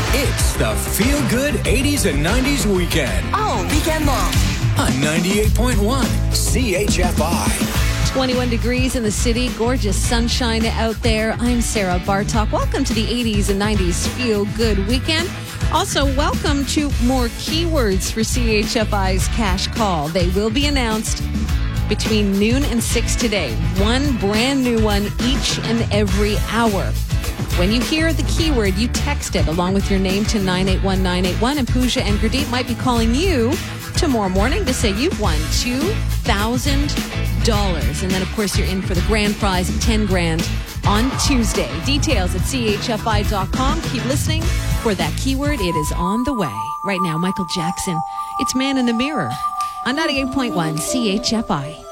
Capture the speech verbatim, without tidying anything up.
It's the Feel Good eighties and nineties Weekend Oh, weekend long. on ninety-eight point one C H F I. twenty-one degrees in the city, gorgeous sunshine out there. I'm Sarah Bartok. Welcome to the eighties and nineties Feel Good Weekend. Also, welcome to more keywords for C H F I's Cash Call. They will be announced between noon and six today. One brand new one each and every hour. When you hear the keyword, you text it along with your name to nine eight one nine eight one, and Pooja and Gurdeep might be calling you tomorrow morning to say you've won two thousand dollars. And then, of course, you're in for the grand prize of ten grand on Tuesday. Details at C H F I dot com. Keep listening for that keyword. It is on the way. Right now, Michael Jackson. It's Man in the Mirror on ninety-eight point one C H F I.